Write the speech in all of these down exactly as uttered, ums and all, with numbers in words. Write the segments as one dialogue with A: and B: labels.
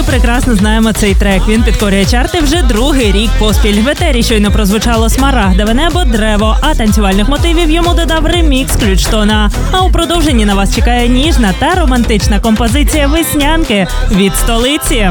A: ми прекрасно знаємо цей трек. Він підкорює чарти вже другий рік поспіль. В етері щойно прозвучало «Смарагдове небо», «Древо», а танцювальних мотивів йому додав ремікс «Ключтона». А у продовженні на вас чекає ніжна та романтична композиція «Веснянки» від столиці.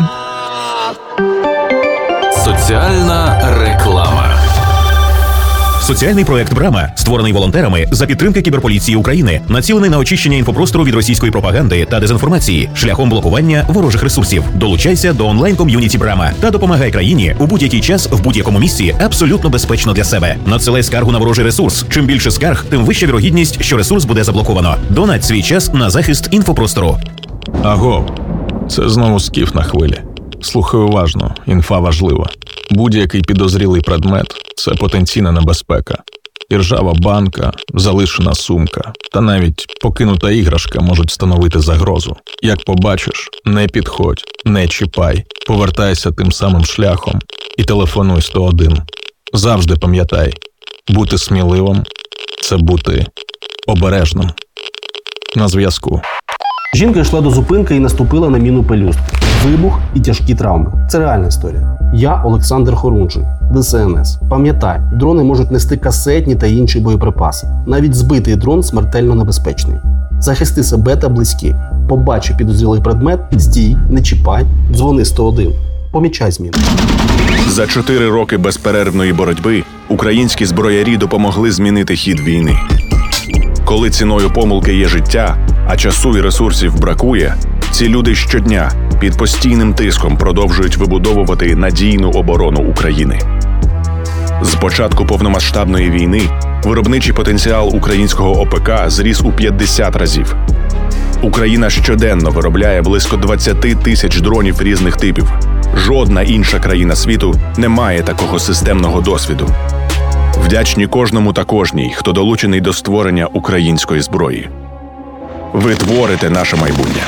B: Соціальна реклама.
C: Соціальний проект «Брама», створений волонтерами за підтримки Кіберполіції України, націлений на очищення інфопростору від російської пропаганди та дезінформації шляхом блокування ворожих ресурсів. Долучайся до онлайн-ком'юніті «Брама» та допомагай країні у будь-який час, в будь-якому місці, абсолютно безпечно для себе. Надсилай скаргу на ворожий ресурс. Чим більше скарг, тим вища вірогідність, що ресурс буде заблоковано. Донать свій час на захист інфопростору.
D: Аго, це знову Скіф на хвилі. Слухай уважно, інфа важлива. Будь-який підозрілий предмет – це потенційна небезпека. Іржава банка, залишена сумка та навіть покинута іграшка можуть становити загрозу. Як побачиш, не підходь, не чіпай, повертайся тим самим шляхом і телефонуй сто один. Завжди пам'ятай, бути сміливим – це бути обережним. На зв'язку.
E: Жінка йшла до зупинки і наступила на міну пелюстки. Вибух і тяжкі травми. Це реальна історія. Я Олександр Хорунжий, Де Ес Ен Ес. Пам'ятай, дрони можуть нести касетні та інші боєприпаси. Навіть збитий дрон смертельно небезпечний. Захисти себе та близьких. Побачив підозрілий предмет, стій, не чіпай, дзвони сто один. Помічай зміни.
F: За чотири роки безперервної боротьби українські зброярі допомогли змінити хід війни. Коли ціною помилки є життя, а часу і ресурсів бракує, ці люди щодня під постійним тиском продовжують вибудовувати надійну оборону України. З початку повномасштабної війни виробничий потенціал українського О Пе Ка зріс у п'ятдесят разів. Україна щоденно виробляє близько двадцять тисяч дронів різних типів. Жодна інша країна світу не має такого системного досвіду. Вдячні кожному та кожній, хто долучений до створення української зброї. Ви творите наше майбутнє.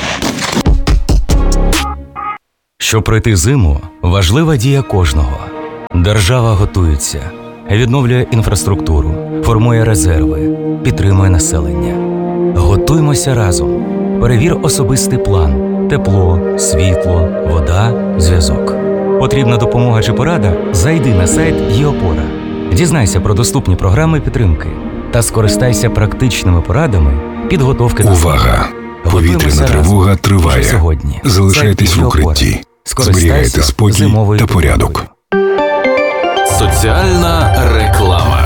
G: Щоб пройти зиму, важлива дія кожного. Держава готується, відновлює інфраструктуру, формує резерви, підтримує населення. Готуймося разом. Перевір особистий план. Тепло, світло, вода, зв'язок. Потрібна допомога чи порада? Зайди на сайт «Є-Опора». Дізнайся про доступні програми підтримки та скористайся практичними порадами підготовки на зиму.
H: Увага! Повітряна тривога триває.
G: Сьогодні.
H: Залишайтесь в укритті. Зберігайте спокій та порядок.
B: Соціальна реклама.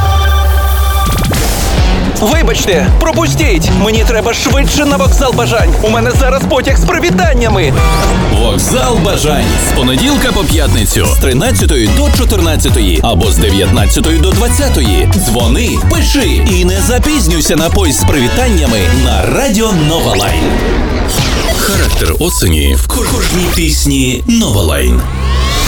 I: Вибачте, пропустіть! Мені треба швидше на вокзал Бажань. У мене зараз потяг з привітаннями.
B: Вокзал Бажань. З понеділка по п'ятницю. З тринадцятої до чотирнадцятої. Або з дев'ятнадцятої до двадцятої. Дзвони, пиши і не запізнюйся на поїзд з привітаннями на Радіо Нова Лайн. Характер осені в кожній пісні Нова Лайн.